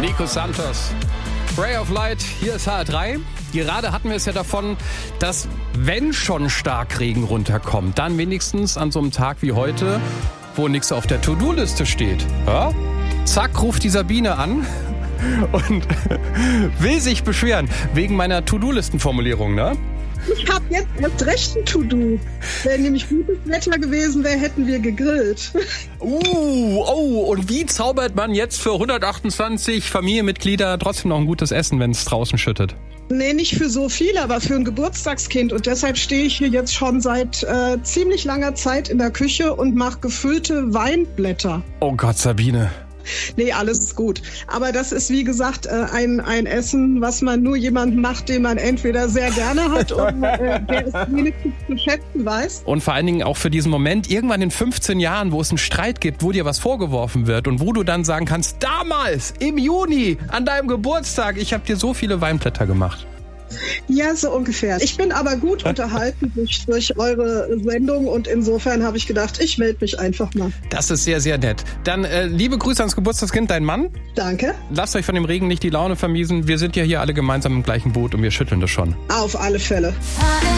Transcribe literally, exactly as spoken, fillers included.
Nico Santos. Ray of Light, hier ist H R drei. Gerade hatten wir es ja davon, dass wenn schon Starkregen runterkommt, dann wenigstens an so einem Tag wie heute, wo nichts auf der To-Do-Liste steht. Ja? Zack, ruft die Sabine an und will sich beschweren wegen meiner To-Do-Listen-Formulierung, ne? Ich habe jetzt erst recht ein To-Do. Wenn nämlich gutes Wetter gewesen wäre, hätten wir gegrillt. Uh, oh, und wie zaubert man jetzt für hundertachtundzwanzig Familienmitglieder trotzdem noch ein gutes Essen, wenn es draußen schüttet? Nee, nicht für so viele, aber für ein Geburtstagskind. Und deshalb stehe ich hier jetzt schon seit äh, ziemlich langer Zeit in der Küche und mache gefüllte Weinblätter. Oh Gott, Sabine. Nee, alles gut. Aber das ist, wie gesagt, ein, ein Essen, was man nur jemandem macht, den man entweder sehr gerne hat und äh, der es wenigstens zu schätzen weiß. Und vor allen Dingen auch für diesen Moment, irgendwann in fünfzehn Jahren, wo es einen Streit gibt, wo dir was vorgeworfen wird und wo du dann sagen kannst, damals, im Juni, an deinem Geburtstag, ich habe dir so viele Weinblätter gemacht. Ja, so ungefähr. Ich bin aber gut unterhalten durch, durch eure Sendung und insofern habe ich gedacht, ich melde mich einfach mal. Das ist sehr, sehr nett. Dann äh, liebe Grüße ans Geburtstagskind, dein Mann. Danke. Lasst euch von dem Regen nicht die Laune vermiesen. Wir sind ja hier alle gemeinsam im gleichen Boot und wir schütteln das schon. Auf alle Fälle.